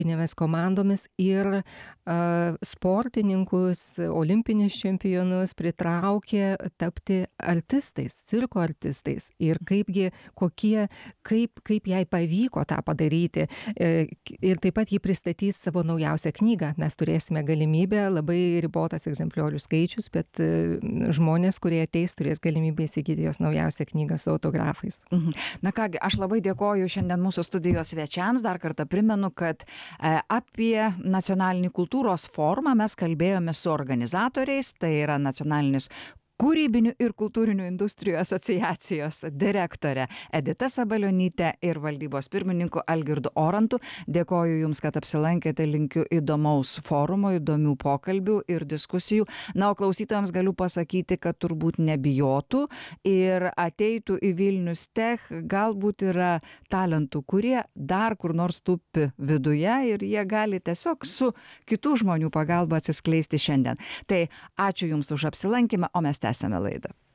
komandomis ir sportininkus, olimpinius čempionus pritraukė tapti artistais, cirko artistais. Ir kaip jai pavyko tą padaryti. Ir taip pat ji pristatys savo naujausią knygą. Mes turėsime galimybę, labai ribotas egzempliorių skaičius, bet žmonės, kurie ateis, turės galimybę įsigyti jos naujausią knygą su autografais. Na kągi, aš labai dėkoju šiandien mūsų studijos svečiams. Dar kartą primenu, kad apie nacionalinį kultūros forumą mes kalbėjome su organizatoriais. Tai yra nacionalinis kūrybinių ir kultūrinių industrijų asociacijos direktorė Edita Sabalionytė ir valdybos pirmininku Algirdu Orantu. Dėkoju Jums, kad apsilankėte, linkiu įdomaus forumo, įdomių pokalbių ir diskusijų. Na, o klausytojams galiu pasakyti, kad turbūt nebijotų ir ateitų į Vilnius Tech. Galbūt yra talentų, kurie dar kur nors tupi viduje ir jie gali tiesiog su kitų žmonių pagalba atsiskleisti šiandien. Tai ačiū Jums už apsilankymą, o mes tęsame laidą.